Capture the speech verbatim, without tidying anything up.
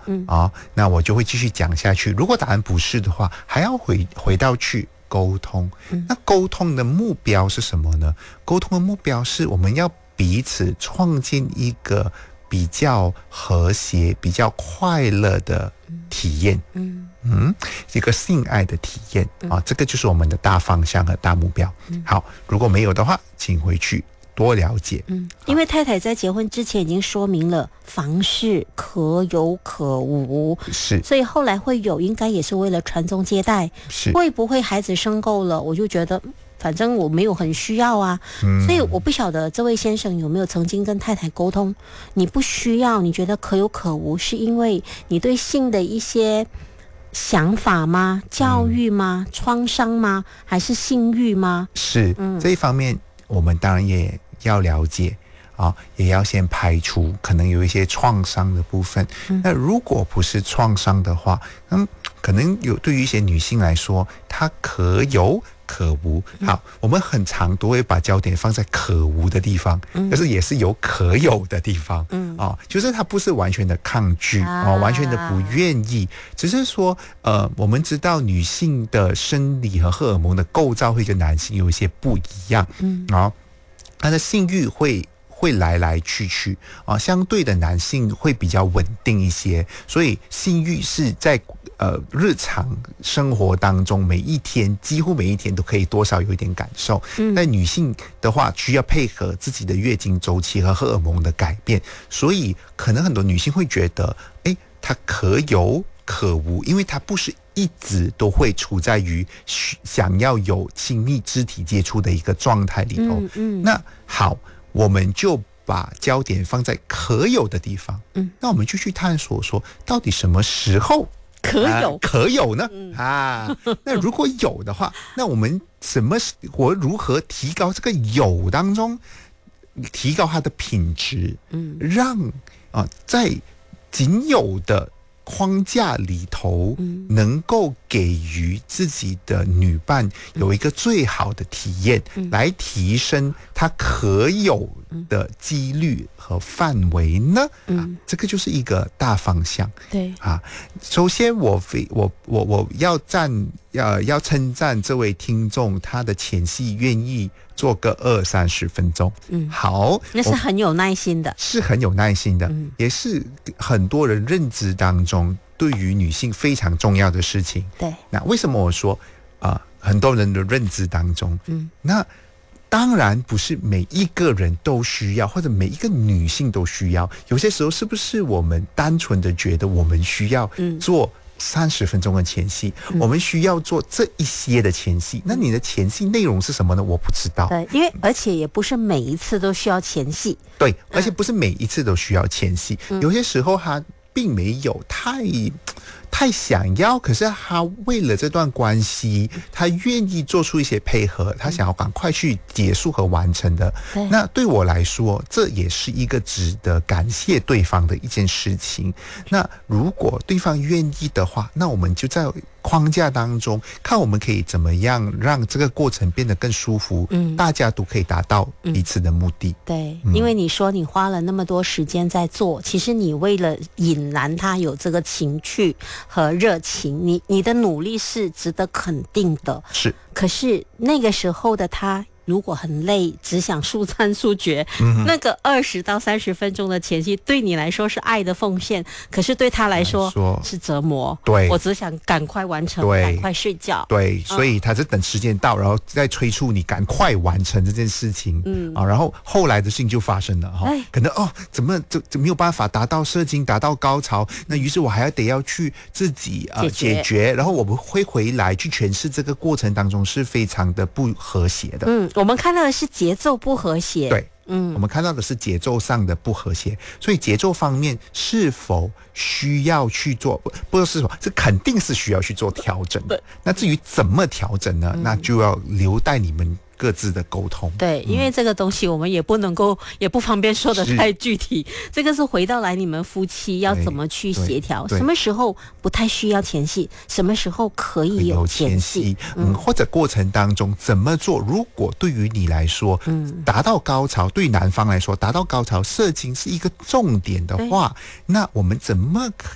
嗯啊，那我就会继续讲下去。如果答案不是的话，还要回回到去沟通。 嗯那沟通的目标是什么呢？沟通的目标是我们要彼此创建一个比较和谐、比较快乐的体验。 嗯嗯，一个性爱的体验啊，这个就是我们的大方向和大目标。好，如果没有的话，请回去多了解。 嗯，因为太太在结婚之前已经说明了房事可有可无， 是所以后来会有，应该也是为了传宗接代。 是， 会不会孩子生够了，我就觉得反正我没有很需要啊， 嗯所以我不晓得这位先生有没有曾经跟太太沟通，你不需要，你觉得可有可无，是因为你对性的一些想法吗？教育吗？创伤吗？还是性欲吗？ 是、 嗯这一方面，我们当然也要了解啊，也要先排除可能有一些创伤的部分。 嗯那如果不是创伤的话，嗯，可能有对于一些女性来说，她可有可无。好，我们很常都会把焦点放在可无的地方， 嗯但是也是有可有的地方。 嗯啊，就是他不是完全的抗拒啊哦，完全的不愿意，只是说呃，我们知道女性的生理和荷尔蒙的构造会跟男性有一些不一样。 嗯啊，他的性欲会会来来去去啊，相对的男性会比较稳定一些，所以性欲是在呃日常生活当中每一天几乎每一天都可以多少有一点感受。 嗯但女性的话需要配合自己的月经周期和荷尔蒙的改变，所以可能很多女性会觉得，诶，她可有可无，因为她不是一直都会处在于想要有亲密肢体接触的一个状态里头。 嗯嗯那好，我们就把焦点放在可有的地方。 嗯， 那我们就去探索说，到底什么时候可有、 啊、可有呢？ 嗯啊，那如果有的话，那我们什么我如何提高这个有当中，提高它的品质？ 嗯让啊在仅有的框架里头， 嗯能够给予自己的女伴有一个最好的体验， 嗯来提升她可有的几率和范围呢？ 嗯啊，这个就是一个大方向。 对， 啊，首先我非我我我要赞要要称赞这位听众，他的前戏愿意做个二三十分钟。 嗯好， 那是很有耐心的。 是很有耐心的， 嗯也是很多人认知当中对于女性非常重要的事情。 对， 那为什么我说啊、呃很多人的认知当中， 嗯那当然不是每一个人都需要，或者每一个女性都需要。有些时候是不是我们单纯的觉得我们需要嗯做三十分钟的前戏， 嗯我们需要做这一些的前戏？那你的前戏内容是什么呢？我不知道。 对，因为而且也不是每一次都需要前戏。 对，而且不是每一次都需要前戏， 嗯有些时候他并没有太太想要，可是他为了这段关系，他愿意做出一些配合，他想要赶快去结束和完成的。 对那对我来说，这也是一个值得感谢对方的一件事情。那如果对方愿意的话，那我们就在框架当中看我们可以怎么样让这个过程变得更舒服， 嗯大家都可以达到彼此的目的。 对， 嗯因为你说你花了那么多时间在做，其实你为了引燃他有这个情趣和热情，你你的努力是值得肯定的。 是， 可是那个时候的他如果很累，只想速战速决， 嗯那个二十到三十分钟的前戏对你来说是爱的奉献，可是对他来说说是折磨。 对我只想赶快完成， 对赶快睡觉。 对，所以他是等时间到，然后再催促你赶快完成这件事情。 嗯啊，然后后来的事情就发生了哈、 哎可能哦，怎么怎怎没有办法达到射精，达到高潮？那于是我还要得要去自己呃解决解决，然后我们会回来去诠释这个过程当中是非常的不和谐的。 嗯，我们看到的是节奏不和谐。 对。 嗯我们看到的是节奏上的不和谐，所以节奏方面是否需要去做，不不是说，这肯定是需要去做调整的。那至于怎么调整呢？那就要留待你们各自的沟通。 对，因为这个东西我们也不能够，也不方便说的太具体。这个是回到来你们夫妻要怎么去协调， 对对什么时候不太需要前戏，什么时候可以有前戏。 嗯，或者过程当中怎么做？如果对于你来说， 嗯， 达到高潮，对于男方来说，达到高潮射精是一个重点的话，那我们怎么